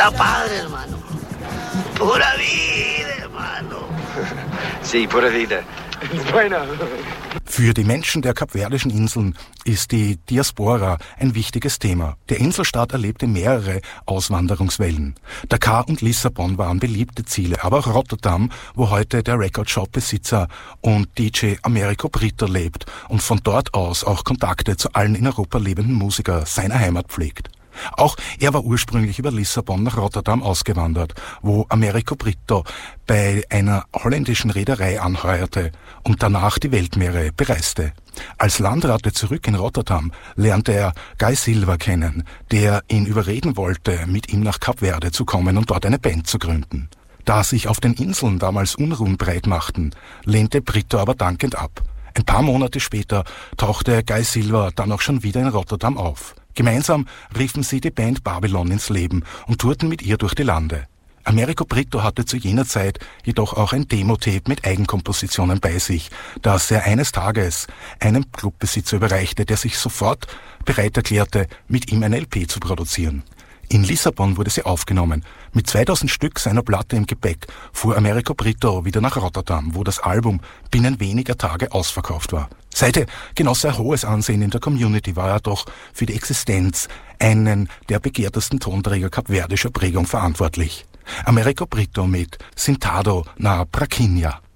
Está padre, hermano. Pura vida, hermano. Sí, pura vida. Bueno. Für die Menschen der Kapverdischen Inseln ist die Diaspora ein wichtiges Thema. Der Inselstaat erlebte mehrere Auswanderungswellen. Dakar und Lissabon waren beliebte Ziele, aber auch Rotterdam, wo heute der Record-Shop-Besitzer und DJ Americo Brito lebt und von dort aus auch Kontakte zu allen in Europa lebenden Musikern seiner Heimat pflegt. Auch er war ursprünglich über Lissabon nach Rotterdam ausgewandert, wo Americo Brito bei einer holländischen Reederei anheuerte und danach die Weltmeere bereiste. Als Landratte zurück in Rotterdam lernte er Guy Silva kennen, der ihn überreden wollte, mit ihm nach Kap Verde zu kommen und dort eine Band zu gründen. Da sich auf den Inseln damals Unruhen breit machten, lehnte Brito aber dankend ab. Ein paar Monate später tauchte Guy Silva dann auch schon wieder in Rotterdam auf. Gemeinsam riefen sie die Band Babylon ins Leben und tourten mit ihr durch die Lande. Americo Brito hatte zu jener Zeit jedoch auch ein Demo-Tape mit Eigenkompositionen bei sich, das er eines Tages einem Clubbesitzer überreichte, der sich sofort bereit erklärte, mit ihm ein LP zu produzieren. In Lissabon wurde sie aufgenommen. Mit 2000 Stück seiner Platte im Gepäck fuhr Americo Brito wieder nach Rotterdam, wo das Album binnen weniger Tage ausverkauft war. Seither genoss er hohes Ansehen in der Community, war er doch für die Existenz einen der begehrtesten Tonträger kapverdischer Prägung verantwortlich. Americo Brito mit Sentado na Praquinha.